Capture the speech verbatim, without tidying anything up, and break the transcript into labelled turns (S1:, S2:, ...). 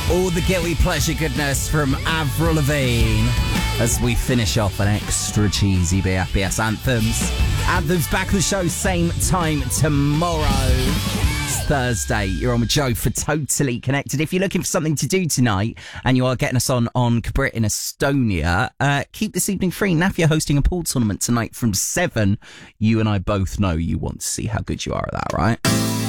S1: All the guilty pleasure goodness from Avril Lavigne as we finish off an extra cheesy B F B S Anthems. Anthems back on the show same time tomorrow. It's Thursday. You're on with Joe for Totally Connected. If you're looking for something to do tonight and you are getting us on on Cabrit in Estonia, uh, keep this evening free. N A F, you're hosting a pool tournament tonight from seven. You and I both know you want to see how good you are at that, right?